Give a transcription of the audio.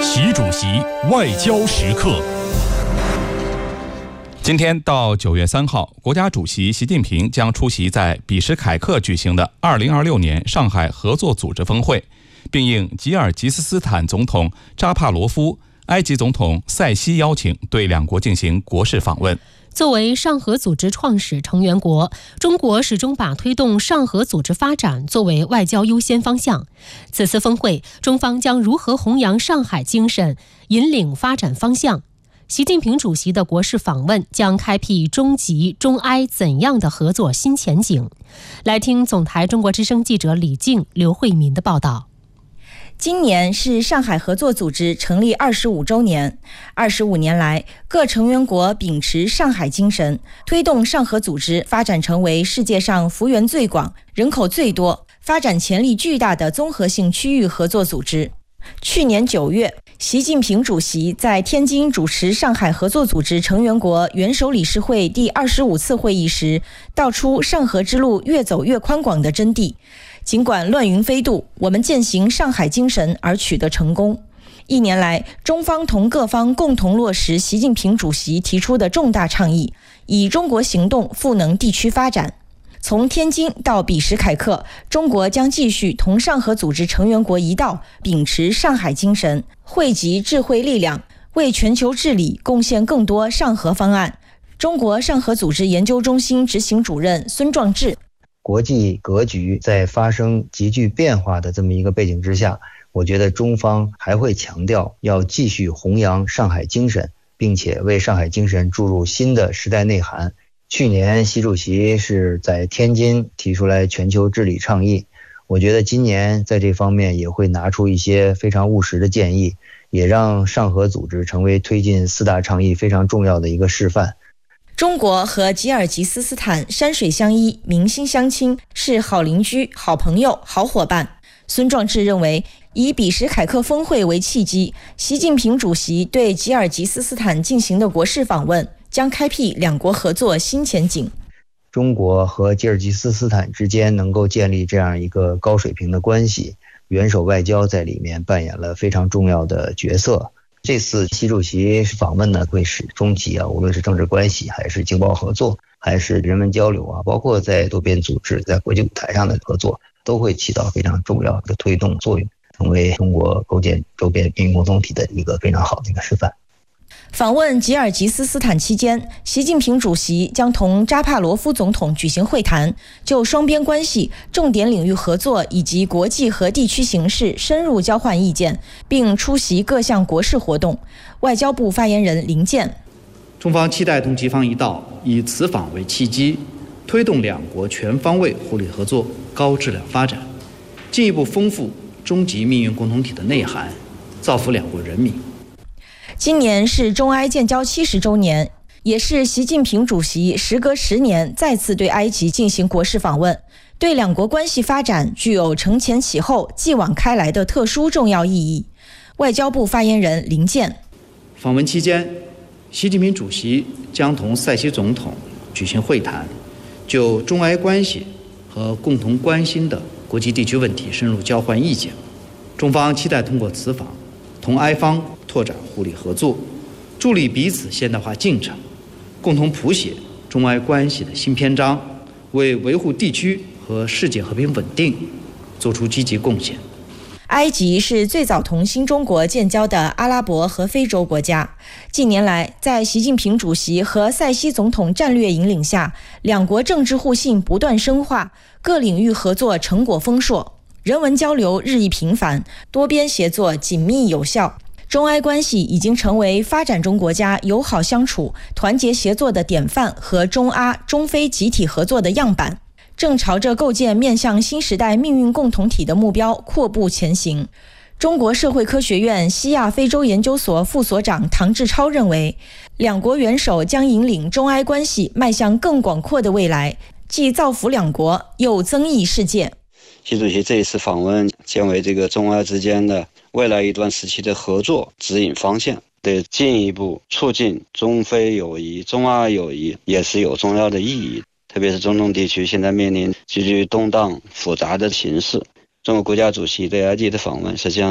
习主席外交时刻。今天到9月3号，国家主席习近平将出席在比什凯克举行的2026年上海合作组织峰会，并应吉尔吉斯斯坦总统扎帕罗夫、埃及总统塞西邀请，对两国进行国事访问。 作为上合组织创始成员国，中国始终把推动上合组织发展作为外交优先方向。此次峰会，中方将如何弘扬上海精神，引领发展方向？习近平主席的国事访问将开辟中吉、中埃怎样的合作新前景？来听总台中国之声记者李静、刘慧民的报道。 今年是上海合作组织成立25周年。25年来，各成员国秉持上海精神，推动上合组织发展成为世界上幅员最广、人口最多、发展潜力巨大的综合性区域合作组织。去年9月，习近平主席在天津主持上海合作组织成员国元首理事会第25次会议时，道出上合之路越走越宽广的真谛。尽管乱云飞渡，我们践行上海精神而取得成功。1年来，中方同各方共同落实习近平主席提出的重大倡议，以中国行动赋能地区发展。从天津到比什凯克，中国将继续同上合组织成员国一道，秉持上海精神，汇集智慧力量，为全球治理贡献更多上合方案。中国上合组织研究中心执行主任孙壮志： 国际格局在发生急剧变化的这么一个背景之下，我觉得中方还会强调要继续弘扬上海精神，并且为上海精神注入新的时代内涵。去年习主席是在天津提出来全球治理倡议，我觉得今年在这方面也会拿出一些非常务实的建议，也让上合组织成为推进4大倡议非常重要的一个示范。 中国和吉尔吉斯斯坦山水相依，民心相亲，是好邻居、好朋友、好伙伴。孙壮志认为，以比什凯克峰会为契机，习近平主席对吉尔吉斯斯坦进行的国事访问，将开辟两国合作新前景。 中国和吉尔吉斯斯坦之间能够建立这样一个高水平的关系，元首外交在里面扮演了非常重要的角色。这次习主席访问呢，会使中吉无论是政治关系，还是经贸合作，还是人文交流包括在多边组织、在国际舞台上的合作，都会起到非常重要的推动作用，成为中国构建周边命运共同体的一个非常好的一个示范。 访问吉尔吉斯斯坦期间，习近平主席将同扎帕罗夫总统举行会谈，就双边关系、重点领域合作以及国际和地区形势深入交换意见，并出席各项国事活动。外交部发言人林健： 中方期待同吉方一道，以此访为契机，推动两国全方位互利合作、高质量发展，进一步丰富中吉命运共同体的内涵，造福两国人民。 今年是中埃建交70周年，也是习近平主席时隔10年再次对埃及进行国事访问，对两国关系发展具有承前启后、继往开来的特殊重要意义。外交部发言人林健： 访问期间，习近平主席将同塞西总统举行会谈，就中埃关系和共同关心的国际地区问题深入交换意见。中方期待通过此访，同埃方拓展互利合作，助力彼此现代化进程，共同谱写中埃关系的新篇章，为维护地区和世界和平稳定做出积极贡献。 埃及是最早同新中国建交的阿拉伯和非洲国家。近年来，在习近平主席和塞西总统战略引领下，两国政治互信不断深化，各领域合作成果丰硕，人文交流日益频繁，多边协作紧密有效。中埃关系已经成为发展中国家友好相处、团结协作的典范和中阿、中非集体合作的样板，正朝着构建面向新时代命运共同体的目标阔步前行。中国社会科学院西亚非洲研究所副所长唐志超认为，两国元首将引领中埃关系迈向更广阔的未来，既造福两国，又增益世界。 习主席这一次访问将为这个中埃之间的未来一段时期的合作指引方向，对进一步促进中非友谊、中阿友谊也是有重要的意义。特别是中东地区现在面临极具动荡复杂的形势，中国国家主席对埃及的访问实际上